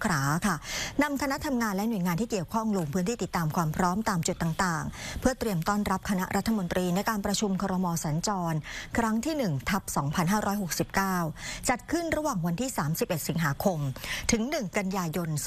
ขลาค่ะนำคณะทำงานและหน่วยงานที่เกี่ยวข้องลงพื้นที่ติดตามความพร้อมตามจุดต่างๆเพื่อเตรียมต้อนรับคณะรัฐมนตรีในการประชุมครม.สัญจรครั้งที่ 1/2569 จัดขึ้นระหว่างวันที่ 31 สิงหาคมถึง 1 กันยายน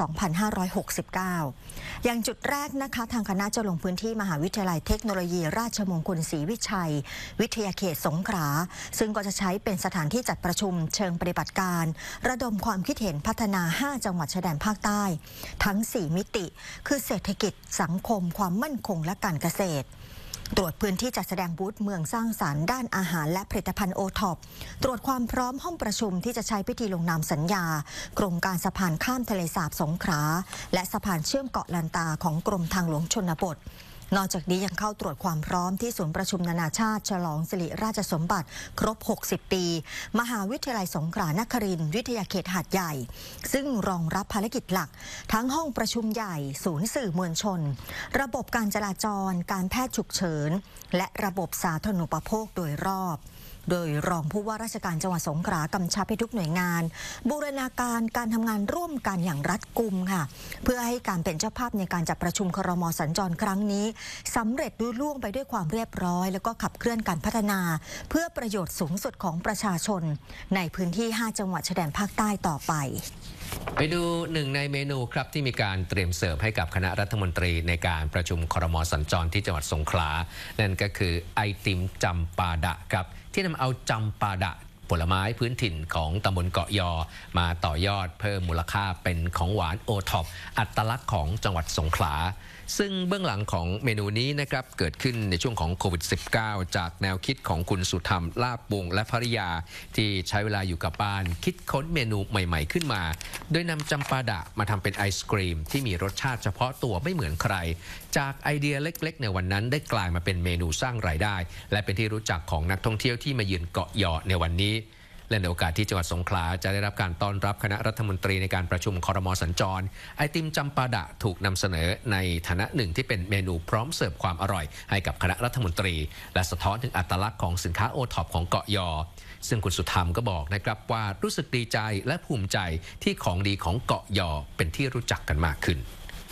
2569 อย่างจุดแรกนะคะทางคณะจะลงพื้นที่มหาวิทยาลัยเทคโนโลยีราชมงคลศรีวิชัยวิทยาเขตสงขลาซึ่งก็จะใช้เป็นสถานที่จัดประชุมเชิงปฏิบัติการระดมความคิดเห็นพัฒนา 5 จังหวัดชายแดนภาคใต้ทั้ง 4 มิติคือเศรษฐกิจสังคมความมั่นคงและการเกษตรตรวจพื้นที่จัดแสดงบูธเมืองสร้างสรรค์ด้านอาหารและผลิตภัณฑ์โอท็อปตรวจความพร้อมห้องประชุมที่จะใช้พิธีลงนามสัญญาโครงการสะพานข้ามทะเลสาบสงขลาและสะพานเชื่อมเกาะลันตาของกรมทางหลวงชนบทนอกจากนี้ยังเข้าตรวจความพร้อมที่ศูนย์ประชุมนานาชาติฉลองสิริราชสมบัติครบ 60 ปีมหาวิทยาลัยสงขลานครินทร์วิทยาเขตหาดใหญ่ซึ่งรองรับภารกิจหลักทั้งห้องประชุมใหญ่ศูนย์สื่อมวลชนระบบการจราจรการแพทย์ฉุกเฉินและระบบสาธารณูปโภคโดยรอบโดยรองผู้ว่าราชการจังหวัดสงขลากำชับให้ทุกหน่วยงานบูรณาการการทำงานร่วมกันอย่างรัดกุมค่ะเพื่อให้การเป็นเจ้าภาพในการจัดประชุมครม.สัญจรครั้งนี้สำเร็จลุล่วงไปด้วยความเรียบร้อยแล้วก็ขับเคลื่อนการพัฒนาเพื่อประโยชน์สูงสุดของประชาชนในพื้นที่ 5 จังหวัดชายแดนภาคใต้ต่อไปไปดูหนึ่งในเมนูครับที่มีการเตรียมเสิร์ฟให้กับคณะรัฐมนตรีในการประชุมครม.สัญจรที่จังหวัดสงขลานั่นก็คือไอติมจำปาดะครับที่นำเอาจำปาดะผลไม้พื้นถิ่นของตำบลเกาะยอมาต่อยอดเพิ่มมูลค่าเป็นของหวานโอท็อปอัตลักษณ์ของจังหวัดสงขลาซึ่งเบื้องหลังของเมนูนี้นะครับเกิดขึ้นในช่วงของโควิด -19 จากแนวคิดของคุณสุธรรมลาบวงและภริยาที่ใช้เวลาอยู่กับบ้านคิดค้นเมนูใหม่ๆขึ้นมาโดยนำจำปาดะมาทำเป็นไอศกรีมที่มีรสชาติเฉพาะตัวไม่เหมือนใครจากไอเดียเล็กๆในวันนั้นได้กลายมาเป็นเมนูสร้างรายได้และเป็นที่รู้จักของนักท่องเที่ยวที่มาเยือนเกาะยอในวันนี้และในโอกาสที่จังหวัดสงขลาจะได้รับการต้อนรับคณะรัฐมนตรีในการประชุมครม.สัญจรไอติมจำปาดะถูกนำเสนอในฐานะหนึ่งที่เป็นเมนูพร้อมเสิร์ฟความอร่อยให้กับคณะรัฐมนตรีและสะท้อนถึงอัตลักษณ์ของสินค้าโอท็อปของเกาะยอซึ่งคุณสุธรรมก็บอกนะครับว่ารู้สึกดีใจและภูมิใจที่ของดีของเกาะยอเป็นที่รู้จักกันมากขึ้น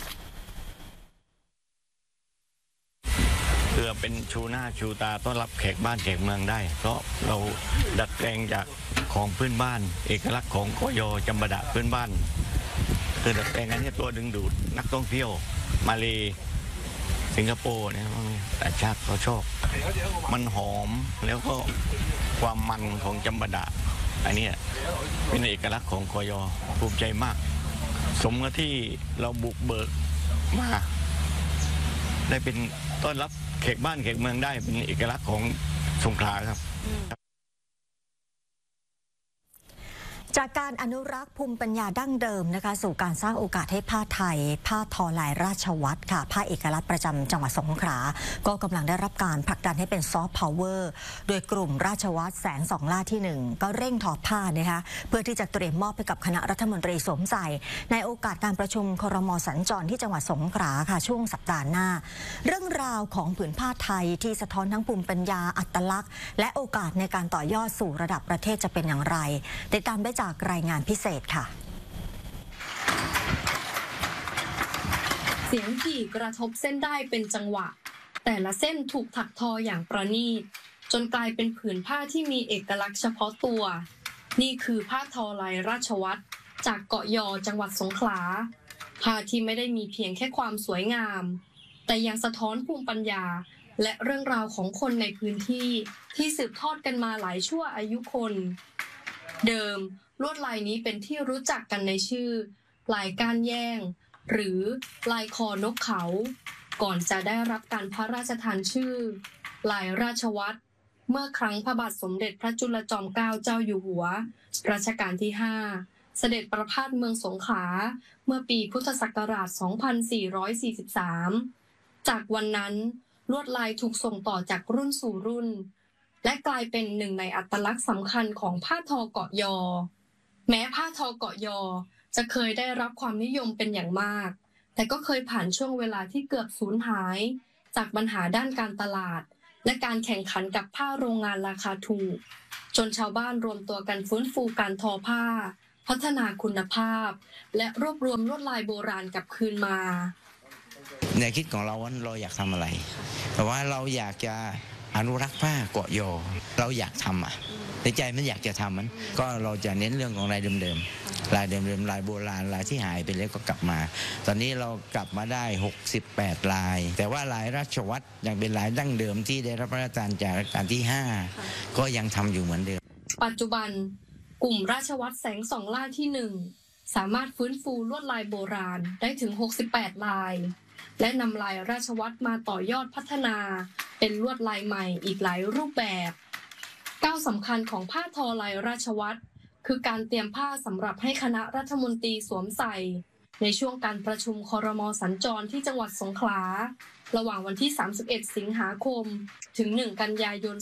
เพื่อเป็นชูหน้าชูตาต้อนรับแขกบ้านแขกเมืองได้เพราะเราดัดแปลงจากของพื้นบ้านเอกลักษณ์ของเกาะยอจำปาดะพื้นบ้านคือดัดแปลงอันนี้ตัวดึงดูดนักท่องเที่ยวมาเลสิงคโปร์เนี่ยแต่ชาติเขาชอบมันหอมแล้วก็ความมันของจำปาดะอันนี้เป็นเอกลักษณ์ของเกาะยอภูมิใจมากสมกับที่เราบุกเบิกมาได้เป็นต้อนรับแขกบ้านแขกเมืองได้เป็นเอกลักษณ์ของสงขลาครับจากการอนุรักษ์ภูมิปัญญาดั้งเดิมนะคะสู่การสร้างโอกาสให้ผ้าไทยผ้าทอลายราชวัตรค่ะผ้าเอกลักษณ์ประจำจังหวัดสงขลาก็กำลังได้รับการผลักดันให้เป็นซอฟต์พาวเวอร์โดยกลุ่มราชวัตรแสงสองล่าที่1ก็เร่งทอผ้านะคะเพื่อที่จะเตรียมมอบให้กับคณะรัฐมนตรีสวมใส่ในโอกาสการประชุมครม.สัญจรที่จังหวัดสงขลาค่ะช่วงสัปดาห์หน้าเรื่องราวของผืนผ้าไทยที่สะท้อนทั้งภูมิปัญญาอัตลักษณ์และโอกาสในการต่อยอดสู่ระดับประเทศจะเป็นอย่างไรติดตามได้จากรายงานพิเศษค่ะเสียงถี่กระทบเส้นได้เป็นจังหวะแต่ละเส้นถูกถักทออย่างประณีตจนกลายเป็นผืนผ้าที่มีเอกลักษณ์เฉพาะตัวนี่คือผ้าทอลายราชวัตรจากเกาะยอจังหวัดสงขลาผ้าที่ไม่ได้มีเพียงแค่ความสวยงามแต่ยังสะท้อนภูมิปัญญาและเรื่องราวของคนในพื้นที่ที่สืบทอดกันมาหลายชั่วอายุคนเดิมลวดลายนี้เป็นที่รู้จักกันในชื่อลายก้านแย่งหรือลายคอนกเขาก่อนจะได้รับการพระราชทานชื่อลายราชวัตรเมื่อครั้งพระบาทสมเด็จพระจุลจอมเกล้าเจ้าอยู่หัวรัชกาลที่5เสด็จประพาสเมืองสงขลาเมื่อปีพุทธศักราช 2443 จากวันนั้นลวดลายถูกส่งต่อจากรุ่นสู่รุ่นและกลายเป็นหนึ่งในอัตลักษณ์สำคัญของผ้าทอเกาะยอแม้ผ้าทอเกาะยอจะเคยได้รับความนิยมเป็นอย่างมากแต่ก็เคยผ่านช่วงเวลาที่เกือบสูญหายจากปัญหาด้านการตลาดและการแข่งขันกับผ้าโรงงานราคาถูกจนชาวบ้านรวมตัวกันฟื้นฟูการทอผ้าพัฒนาคุณภาพ และรวบรวมลวดลายโบราณกลับคืนมาแนวคิดของเราว่าเราอยากทำอะไรแต่ว่าเราอยากจะอนุรักษ์ผ้าเกาะยอเราอยากทำในใจมันอยากจะทำมันก็เราจะเน้นเรื่องของลายเดิมๆลายโบราณลายที่หายไปแล้วก็กลับมาตอนนี้เรากลับมาได้68ลายแต่ว่าลายราชวัตรยังเป็นลายดั้งเดิมที่ได้รับพระราชทานจากรัชกาลที่5ก็ยังทำอยู่เหมือนเดิมปัจจุบันกลุ่มราชวัตรแสงส่องล่าที่1สามารถฟื้นฟูลวดลายโบราณได้ถึง68ลายและนำลายราชวัตรมาต่อยอดพัฒนาเป็นลวดลายใหม่อีกหลายรูปแบบก้าวสำคัญของผ้าทอลายราชวัตรคือการเตรียมผ้าสำหรับให้คณะรัฐมนตรีสวมใส่ในช่วงการประชุมครม.สัญจรที่จังหวัดสงขลาระหว่างวันที่31สิงหาคมถึง1กันยายน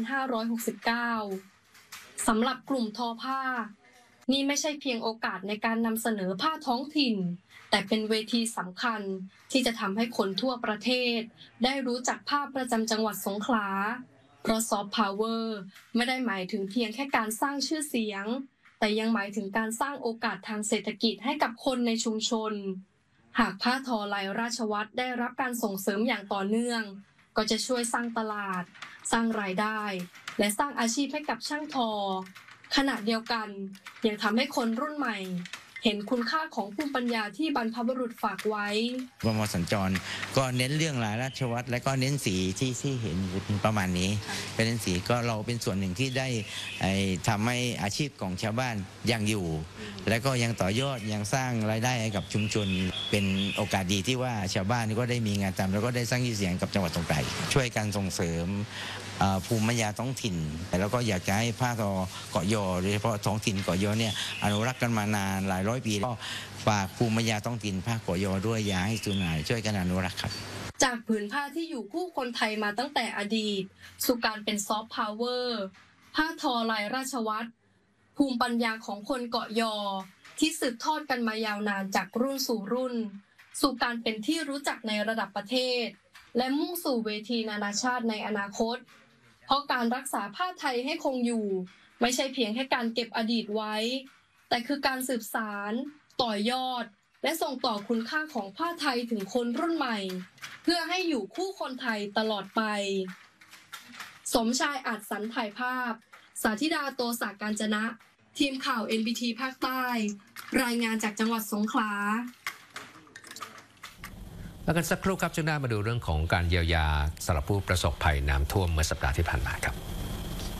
2569สำหรับกลุ่มทอผ้านี่ไม่ใช่เพียงโอกาสในการนำเสนอผ้าท้องถิ่นแต่เป็นเวทีสำคัญที่จะทำให้คนทั่วประเทศได้รู้จักผ้าประจำจังหวัดสงขลาเพราะซอฟต์พาวเวอร์ไม่ได้หมายถึงเพียงแค่การสร้างชื่อเสียงแต่ยังหมายถึงการสร้างโอกาสทางเศรษฐกิจให้กับคนในชุมชนหากผ้าทอลายราชวัตรได้รับการส่งเสริมอย่างต่อเนื่องก็จะช่วยสร้างตลาดสร้างรายได้และสร้างอาชีพให้กับช่างทอขณะเดียวกันยังทำให้คนรุ่นใหม่เห็นคุณค่าของภูมิปัญญาที่บรรพบุรุษฝากไว้กม.สัญจรก็เน้นเรื่องลายราชวัตรและก็เน้นสีที่เห็นประมาณนี้เป็นเน้นสีก็เราเป็นส่วนหนึ่งที่ได้ทำให้อาชีพของชาวบ้านยังอยู่และก็ยังต่อยอดยังสร้างรายได้ให้กับชุมชนเป็นโอกาสดีที่ว่าชาวบ้านก็ได้มีงานทำแล้วก็ได้สร้างชื่อเสียงกับจังหวัดสงขลาช่วยกันส่งเสริมภูมิปัญญาท้องถิ่นแล้วก็อยากจะให้ผ้าทอเกาะยอโดยเฉพาะท้องถิ่นเกาะยอเนี่ยอนุรักษ์กันมานานหลายร้อยปีก็ฝากภูมิปัญญาท้องถิ่นผ้าเกาะยอด้วยอย่าให้สูญหายช่วยกันอนุรักษ์ครับจากผืนผ้าที่อยู่คู่คนไทยมาตั้งแต่อดีตสู่การเป็นซอฟต์พาวเวอร์ผ้าทอลายราชวัตรภูมิปัญญาของคนเกาะยอที่สืบทอดกันมายาวนานจากรุ่นสู่รุ่นสู่การเป็นที่รู้จักในระดับประเทศและมุ่งสู่เวทีนานาชาติในอนาคตเพราะการรักษาผ้าไทยให้คงอยู่ไม่ใช่เพียงแค่การเก็บอดีตไว้แต่คือการสืบสานต่อยอดและส่งต่อคุณค่าของผ้าไทยถึงคนรุ่นใหม่เพื่อให้อยู่คู่คนไทยตลอดไปสมชายอัดสรรถ่ายภาพสาธิดาโตศักดิ์กาญจนะทีมข่าว NBT ภาคใต้รายงานจากจังหวัดสงขลาแล้วกันสักครู่ครับช่วงหน้ามาดูเรื่องของการเยียวยาสำหรับผู้ประสบภัยน้ำท่วมเมื่อสัปดาห์ที่ผ่านมาครับ